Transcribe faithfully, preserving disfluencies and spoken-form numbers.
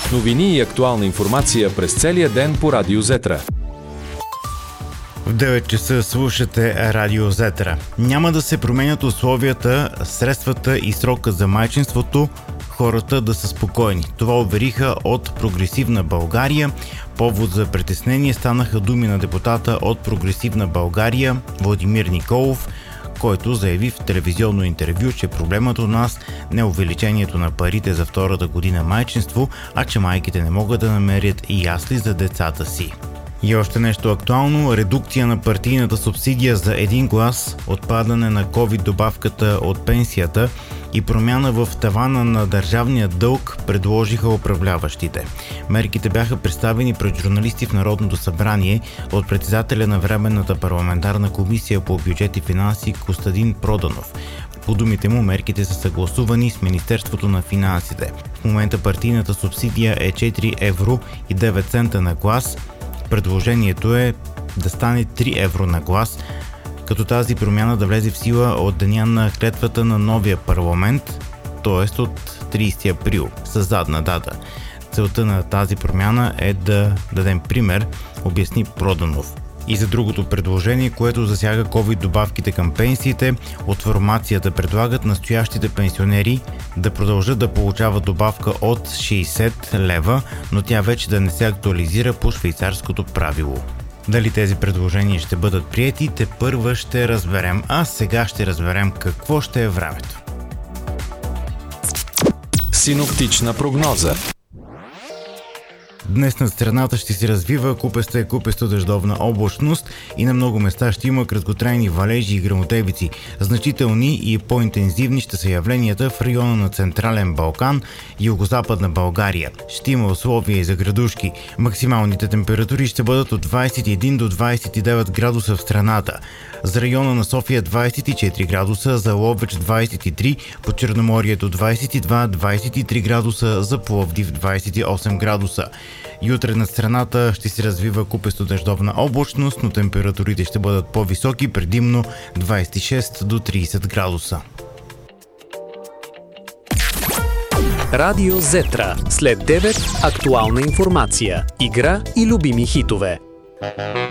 Новини и актуална информация през целия ден по Радио Зетра. В девет часа слушате Радио Зетра. Няма да се променят условията, средствата и срока за майчинството, хората да са спокойни. Това увериха от Прогресивна България. Повод за притеснение станаха думи на депутата от Прогресивна България Владимир Николов, който заяви в телевизионно интервю, че проблемът у нас не е увеличението на парите за втората година майчинство, а че майките не могат да намерят и ясли за децата си. И още нещо актуално – редукция на партийната субсидия за един глас, отпадане на ковид добавката от пенсията и промяна в тавана на държавния дълг предложиха управляващите. Мерките бяха представени пред журналисти в Народното събрание от председателя на Временната парламентарна комисия по бюджет и финанси Костадин Проданов. По думите му, мерките са съгласувани с Министерството на финансите. В момента партийната субсидия е четири евро и девет цента на глас. Предложението е да стане три евро на глас, като тази промяна да влезе в сила от деня на клетвата на новия парламент, т.е. от тридесети април, с задна дата. Целта на тази промяна е да дадем пример, обясни Проданов. И за другото предложение, което засяга ковид добавките към пенсиите, от формацията предлагат настоящите пенсионери да продължат да получават добавка от шейсет лева, но тя вече да не се актуализира по швейцарското правило. Дали тези предложения ще бъдат приети, тепърва ще разберем, а сега ще разберем какво ще е времето. Синоптична прогноза. Днес над страната ще се развива купеста и купесто дъждовна облачност и на много места ще има краткотрайни валежи и гръмотевици. Значителни и по-интензивни ще са явленията в района на Централен Балкан и Югозападна България. Ще има условия и за градушки. Максималните температури ще бъдат от двадесет и един до двадесет и девет градуса в страната. За района на София двадесет и четири градуса, за Ловеч двадесет и три, по Черноморието двадесет и два до двадесет и три градуса, за Пловдив двадесет и осем градуса. Утре над страната ще се развива купесто дъждовна облачност, но температурите ще бъдат по-високи, предимно двадесет и шест до тридесет градуса. Радио Зетра. След девет актуална информация, игра и любими хитове.